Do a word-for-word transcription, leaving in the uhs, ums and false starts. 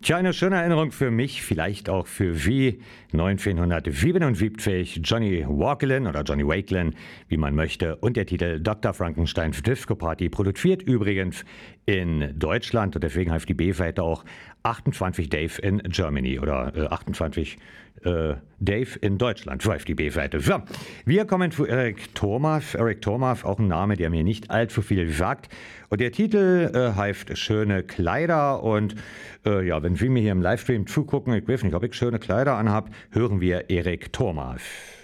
Tja, eine schöne Erinnerung für mich, vielleicht auch für wie neunzehnhundertsiebenundsiebzig Johnny Walklin oder Johnny Wakelin, wie man möchte, und der Titel Doktor Frankenstein's Disco Party, produziert übrigens in Deutschland und deswegen heißt die B-Seite auch achtundzwanzig Dave in Germany oder äh, achtundzwanzig äh, Dave in Deutschland, so heißt die B-Seite. So, wir kommen zu Erik Thomas. Erik Thomas, auch ein Name, der mir nicht allzu viel sagt. Und der Titel äh, heißt Schöne Kleider und äh, ja, wenn Sie mir hier im Livestream zugucken, ich weiß nicht, ob ich schöne Kleider anhab, hören wir Erik Thomas.